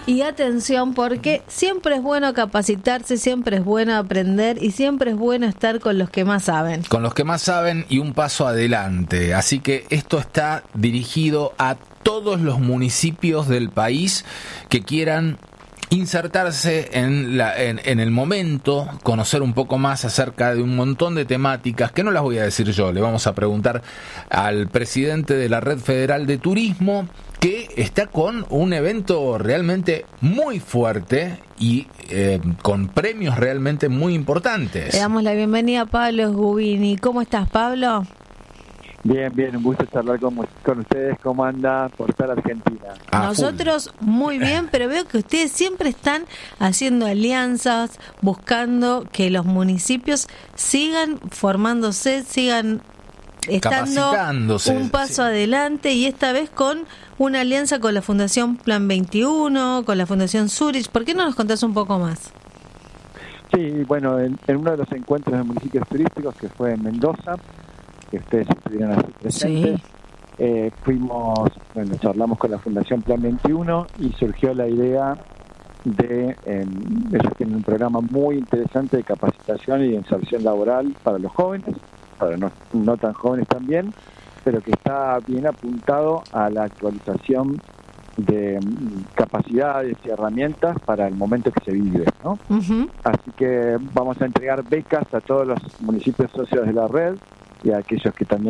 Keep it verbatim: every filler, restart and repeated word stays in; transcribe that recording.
Y atención, porque siempre es bueno capacitarse, siempre es bueno aprender y siempre es bueno estar con los que más saben. Con los que más saben y un paso adelante. Así que esto está dirigido a todos los municipios del país que quieran insertarse en, la, en, en el momento, conocer un poco más acerca de un montón de temáticas que no las voy a decir yo. Le vamos a preguntar al presidente de la Red Federal de Turismo, que está con un evento realmente muy fuerte y eh, con premios realmente muy importantes. Le damos la bienvenida a Pablo Sgubini. ¿Cómo estás, Pablo? Bien, bien, un gusto charlar con, con ustedes. ¿Cómo anda Portal Argentina? Ah, Nosotros full. Muy bien, pero veo que ustedes siempre están haciendo alianzas, buscando que los municipios sigan formándose, sigan estando un paso sí. adelante, y esta vez con una alianza con la Fundación Plan veintiuno, con la Fundación Zurich. ¿Por qué no nos contás un poco más? Sí, bueno, en, en uno de los encuentros de municipios turísticos, que fue en Mendoza, que ustedes estuvieron así presentes, sí. eh, fuimos, bueno, charlamos con la Fundación Plan veintiuno y surgió la idea de, eh, ellos tienen un programa muy interesante de capacitación y de inserción laboral para los jóvenes, para no, no tan jóvenes también, pero que está bien apuntado a la actualización de capacidades y herramientas para el momento que se vive, ¿no? Uh-huh. Así que vamos a entregar becas a todos los municipios socios de la red y a aquellos que también